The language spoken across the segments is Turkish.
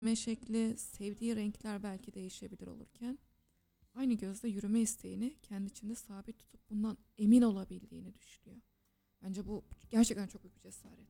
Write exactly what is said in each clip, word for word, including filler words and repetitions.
Yürüme şekli, sevdiği renkler belki değişebilir olurken aynı gözle yürüme isteğini kendi içinde sabit tutup bundan emin olabildiğini düşünüyor. Bence bu gerçekten çok büyük bir cesaret.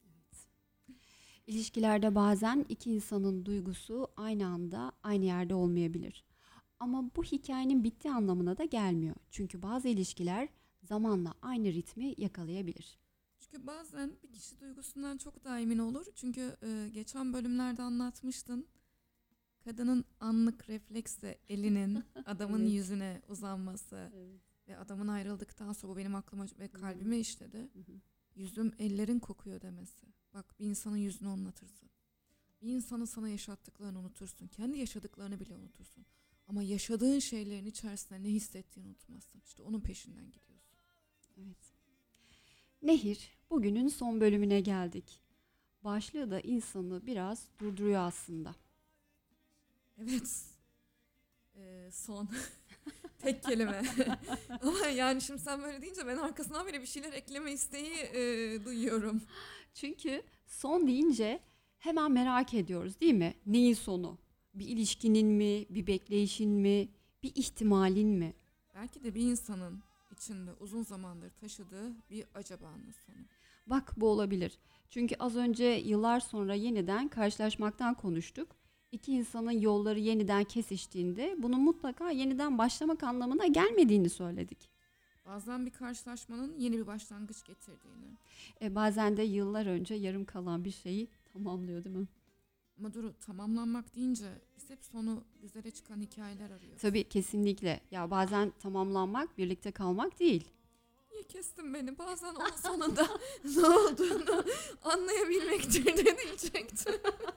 İlişkilerde bazen iki insanın duygusu aynı anda aynı yerde olmayabilir. Ama bu hikayenin bittiği anlamına da gelmiyor. Çünkü bazı ilişkiler zamanla aynı ritmi yakalayabilir. Çünkü bazen bir kişi duygusundan çok daha emin olur. Çünkü e, geçen bölümlerde anlatmıştın. Kadının anlık refleksle elinin adamın Evet. yüzüne uzanması Evet. ve adamın ayrıldıktan sonra bu benim aklıma ve Hı hı. kalbime işledi. Hı hı. Yüzüm ellerin kokuyor demesi. Bak bir insanın yüzünü anlatırsın. Bir insanın sana yaşattıklarını unutursun. Kendi yaşadıklarını bile unutursun. Ama yaşadığın şeylerin içerisinde ne hissettiğini unutmazsın. İşte onun peşinden gidiyorsun. Evet. Nehir, bugünün son bölümüne geldik. Başlığı da insanı biraz durduruyor aslında. Evet. Ee, son. Tek kelime. Ama yani şimdi sen böyle deyince ben arkasından böyle bir şeyler ekleme isteği e, duyuyorum. Çünkü son deyince hemen merak ediyoruz değil mi? Neyin sonu? Bir ilişkinin mi, bir bekleyişin mi, bir ihtimalin mi? Belki de bir insanın içinde uzun zamandır taşıdığı bir acabanın sonu. Bak bu olabilir. Çünkü az önce yıllar sonra yeniden karşılaşmaktan konuştuk. İki insanın yolları yeniden kesiştiğinde bunun mutlaka yeniden başlamak anlamına gelmediğini söyledik. Bazen bir karşılaşmanın yeni bir başlangıç getirdiğini. E, bazen de yıllar önce yarım kalan bir şeyi tamamlıyor değil mi? Ama dur tamamlanmak deyince biz hep sonu güzele çıkan hikayeler arıyoruz. Tabii kesinlikle. Ya bazen tamamlanmak birlikte kalmak değil. Niye kestin beni? Bazen onun sonunda ne olduğunu anlayabilmektir de diyecektim.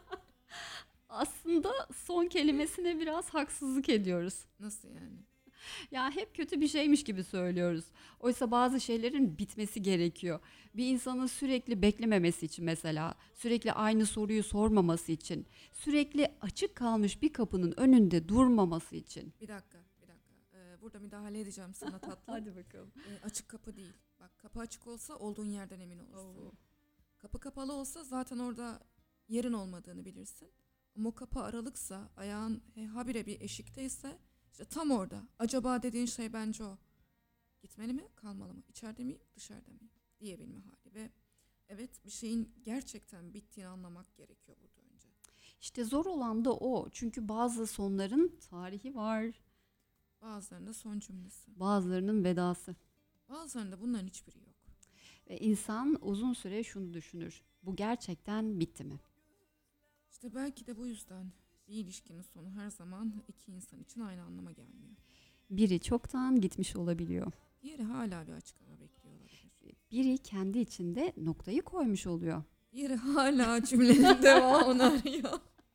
Aslında son kelimesine biraz haksızlık ediyoruz. Nasıl yani? Ya hep kötü bir şeymiş gibi söylüyoruz. Oysa bazı şeylerin bitmesi gerekiyor. Bir insanın sürekli beklememesi için mesela, sürekli aynı soruyu sormaması için, sürekli açık kalmış bir kapının önünde durmaması için. Bir dakika, bir dakika. Ee, burada müdahale edeceğim sana tatlım. Hadi bakalım. Ee, açık kapı değil. Bak kapı açık olsa olduğun yerden emin olursun. Oo. Kapı kapalı olsa zaten orada yerin olmadığını bilirsin. Ama o kapı aralıksa, ayağın he, habire bir eşikteyse işte tam orada. Acaba dediğin şey bence o. Gitmeli mi, kalmalı mı? İçeride miyim, dışarıda mıyım? Diyebilme hali ve evet bir şeyin gerçekten bittiğini anlamak gerekiyor burada önce. İşte zor olan da o. Çünkü bazı sonların tarihi var, Bazılarında son cümlesi. bazılarının vedası. Bazılarında bunların hiçbiri yok. Ve insan uzun süre şunu düşünür. Bu gerçekten bitti mi? İşte belki de bu yüzden bir ilişkinin sonu her zaman iki insan için aynı anlama gelmiyor. Biri çoktan gitmiş olabiliyor. Diğeri hala bir açıklama bekliyor olabilir. Biri kendi içinde noktayı koymuş oluyor. Diğeri hala cümlenin devamını arıyor.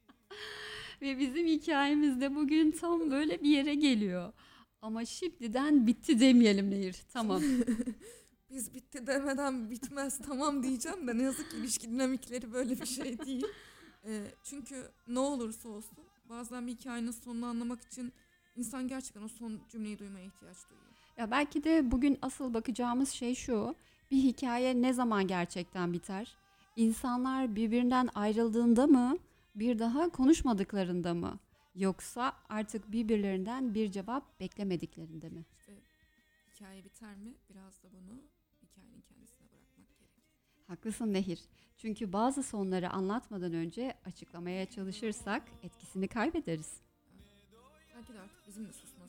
Ve bizim hikayemiz de bugün tam böyle bir yere geliyor. Ama şimdiden bitti demeyelim Nehir. Tamam. Biz bitti demeden bitmez tamam diyeceğim de ne yazık ki ilişki dinamikleri böyle bir şey değil. Ee, çünkü ne olursa olsun bazen bir hikayenin sonunu anlamak için insan gerçekten o son cümleyi duymaya ihtiyaç duyuyor. Ya belki de bugün asıl bakacağımız şey şu. Bir hikaye ne zaman gerçekten biter? İnsanlar birbirinden ayrıldığında mı? Bir daha konuşmadıklarında mı? Yoksa artık birbirlerinden bir cevap beklemediklerinde mi? İşte hikaye biter mi? Biraz da bunu hikayenin kendisine bırakmak gerekir. Haklısın Nehir. Çünkü bazı sonları anlatmadan önce açıklamaya çalışırsak etkisini kaybederiz. Belki de artık bizim de susmamız